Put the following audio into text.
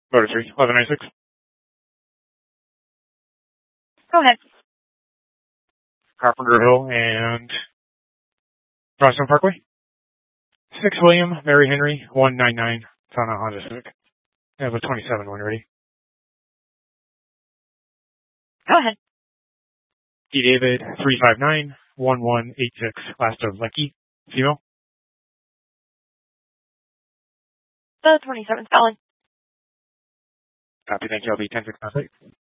Motor 3, 1196. Go ahead. Carpenter Hill and Brownstone Parkway. 6 William, Mary Henry, 199. It's on a Honda Civic. I have a 27 when ready. Go ahead. D. David, 359, 1186. Last of Lecky, female. The 27's valid. Copy, thank you. I'll be 10-6 on site.